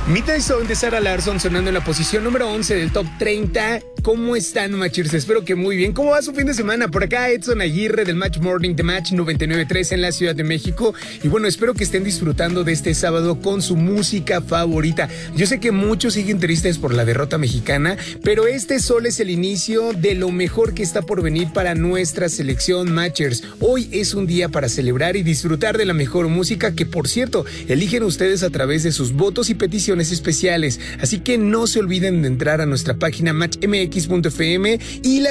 Midnight Zone de Sarah Larsson sonando en la posición número 11 del Top 30. ¿Cómo están, Matchers? Espero que muy bien. ¿Cómo va su fin de semana? Por acá Edson Aguirre del Match Morning de Match 99.3 en la Ciudad de México. Y bueno, espero que estén disfrutando de este sábado con su música favorita. Yo sé que muchos siguen tristes por la derrota mexicana, pero este solo es el inicio de lo mejor que está por venir para nuestra selección, Matchers. Hoy es un día para celebrar y disfrutar de la mejor música que, por cierto, eligen ustedes a través de sus votos y peticiones especiales. Así que no se olviden de entrar a nuestra página matchmx.fm y la